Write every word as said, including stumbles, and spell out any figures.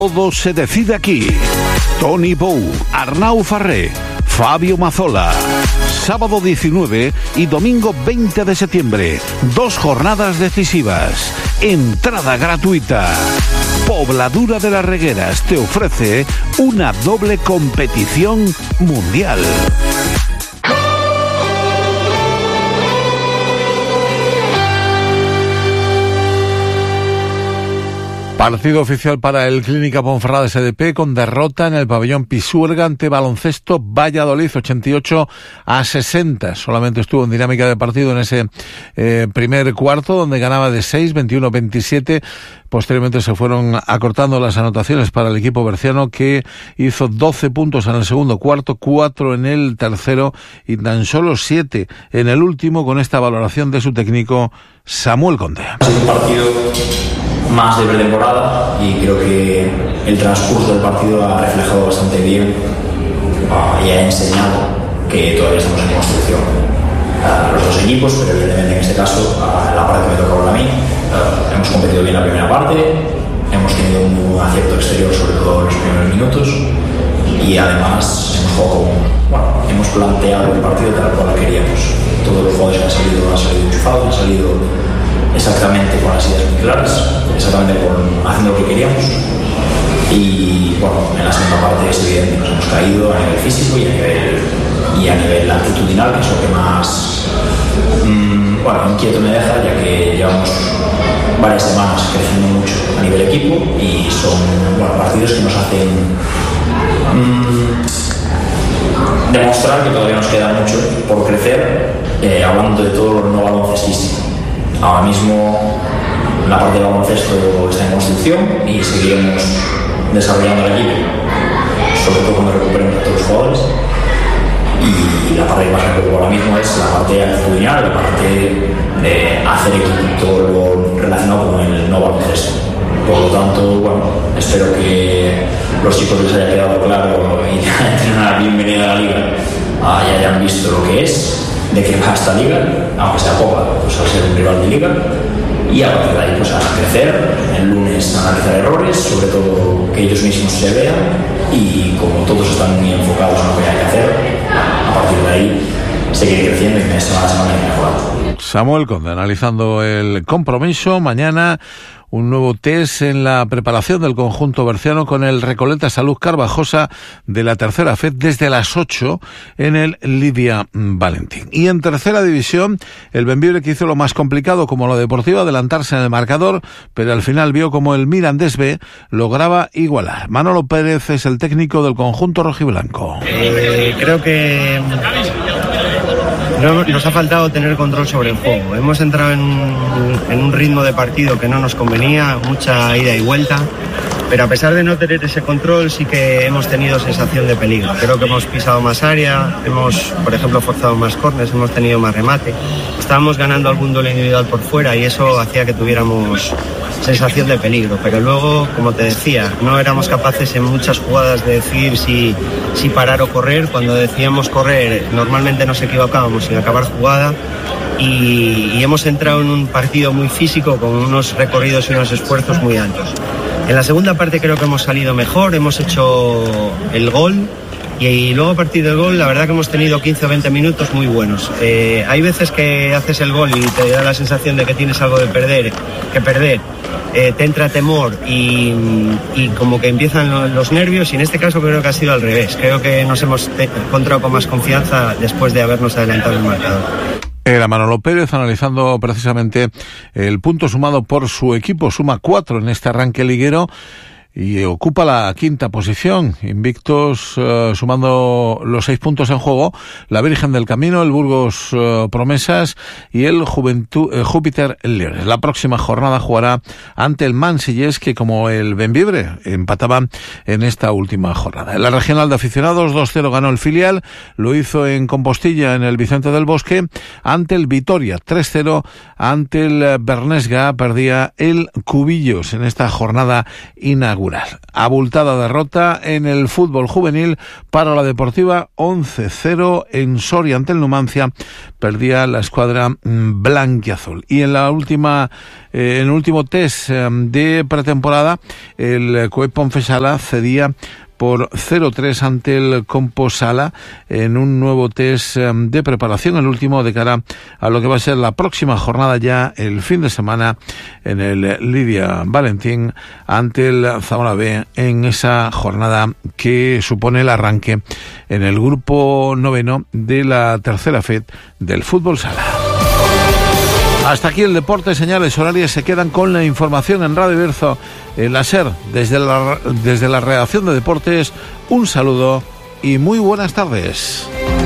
Todo se decide aquí. Tony Bou, Arnau Farré, Fabio Mazzola. Sábado diecinueve y domingo veinte de septiembre. Dos jornadas decisivas. Entrada gratuita. Pobladura de las Regueras te ofrece una doble competición mundial. Partido oficial para el Clínica Ponferrada S D P con derrota en el pabellón Pisuerga ante Baloncesto Valladolid, ochenta y ocho a sesenta. Solamente estuvo en dinámica de partido en ese eh, primer cuarto, donde ganaba de seis, veintiuno a veintisiete. Posteriormente se fueron acortando las anotaciones para el equipo berciano, que hizo doce puntos en el segundo cuarto, cuatro en el tercero y tan solo siete en el último, con esta valoración de su técnico Samuel Conde. Ha sido un partido más de pretemporada y creo que el transcurso del partido ha reflejado bastante bien uh, y ha enseñado que todavía estamos en construcción uh, los dos equipos, pero evidentemente en este caso uh, en la parte que me toca ahora a mí uh, hemos competido bien la primera parte, hemos tenido un acierto exterior sobre todo en los primeros minutos y además hemos jugado con, bueno, hemos planteado el partido tal cual queríamos. Todos los jugadores que han salido han salido enchufados, han salido exactamente con las ideas muy claras, exactamente con, haciendo lo que queríamos. Y bueno, en la segunda parte es evidente que nos hemos caído a nivel físico y a nivel, y a nivel actitudinal, que es lo que más mmm, bueno, inquieto me deja, ya que llevamos varias semanas creciendo mucho a nivel equipo y son bueno, partidos que nos hacen mmm, demostrar que todavía nos queda mucho por crecer, eh, hablando de todo lo no baloncestístico. Ahora mismo la parte de baloncesto está en construcción y seguiremos desarrollando el equipo, sobre todo cuando recuperemos a todos los jugadores. Y la parte que más me preocupa ahora mismo es la parte actitudinal, la parte de hacer equipo, todo lo relacionado con el no baloncesto. Por lo tanto, bueno, espero que los chicos les haya quedado claro y tengan una bienvenida a la liga ah, y hayan visto lo que es, de que va esta liga, aunque sea poca, pues va a ser un rival de liga, y a partir de ahí pues a crecer, el lunes a analizar errores, sobre todo que ellos mismos se vean, y como todos están muy enfocados en lo que hay que hacer, a partir de ahí seguir creciendo y mes a semana y mejorando. Samuel Conde analizando el compromiso. Mañana un nuevo test en la preparación del conjunto berciano con el Recoleta Salud Carvajosa de la tercera F E D desde las ocho en el Lidia Valentín. Y en tercera división, el Bembibre, que hizo lo más complicado como lo deportivo, adelantarse en el marcador, pero al final vio como el Mirandés B lograba igualar. Manolo Pérez es el técnico del conjunto rojiblanco. Eh, creo que nos ha faltado tener control sobre el juego. Hemos entrado en un, en un ritmo de partido que no nos convenía, mucha ida y vuelta, pero a pesar de no tener ese control sí que hemos tenido sensación de peligro. Creo que hemos pisado más área, hemos, por ejemplo, forzado más córners, hemos tenido más remate. Estábamos ganando algún duelo individual por fuera y eso hacía que tuviéramos sensación de peligro, pero luego, como te decía, no éramos capaces en muchas jugadas de decidir si, si parar o correr. Cuando decíamos correr, normalmente nos equivocábamos sin acabar jugada y, y hemos entrado en un partido muy físico con unos recorridos y unos esfuerzos muy altos. En la segunda parte creo que hemos salido mejor, hemos hecho el gol y, y luego a partir del gol la verdad que hemos tenido quince o veinte minutos muy buenos. Eh, hay veces que haces el gol y te da la sensación de que tienes algo de perder, que perder. Eh, te entra temor y, y como que empiezan los nervios, y en este caso creo que ha sido al revés. Creo que nos hemos encontrado con más confianza después de habernos adelantado el marcador. Era Manolo Pérez analizando precisamente el punto sumado por su equipo. Suma cuatro en este arranque liguero y ocupa la quinta posición, invictos, uh, sumando los seis puntos en juego, la Virgen del Camino, el Burgos uh, Promesas y el Juventud, uh, Júpiter Leones. La próxima jornada jugará ante el Mansillés, que como el Bembibre empataba en esta última jornada. En la regional de aficionados, dos cero ganó el filial, lo hizo en Compostilla, en el Vicente del Bosque, ante el Vitoria. tres cero ante el Bernesga, perdía el Cubillos en esta jornada inaugural. regular. Abultada derrota en el fútbol juvenil para la Deportiva, once cero en Soria ante el Numancia, perdía la escuadra blanquiazul. Y en la última, eh, en el último test eh, de pretemporada, el Coep Ponfesala cedía por cero tres ante el Composala en un nuevo test de preparación, el último de cara a lo que va a ser la próxima jornada ya el fin de semana en el Lidia Valentín ante el Zamora B, en esa jornada que supone el arranque en el grupo noveno de la tercera F E D del fútbol sala. Hasta aquí el deporte. Señales horarias se quedan con la información en Radio Bierzo, en la SER, desde la, desde la redacción de deportes. Un saludo y muy buenas tardes.